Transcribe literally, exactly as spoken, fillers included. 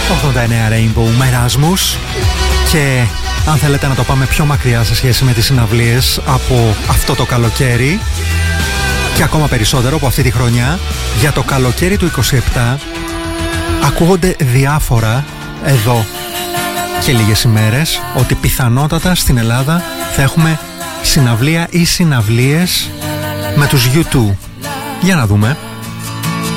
ογδόντα εννέα Rainbow με Erasmus. Και αν θέλετε να το πάμε πιο μακριά σε σχέση με τις συναυλίες από αυτό το καλοκαίρι και ακόμα περισσότερο από αυτή τη χρονιά, για το καλοκαίρι του είκοσι επτά ακούγονται διάφορα εδώ και λίγες ημέρες ότι πιθανότατα στην Ελλάδα θα έχουμε συναυλία ή συναυλίες με τους γιου τού. Για να δούμε.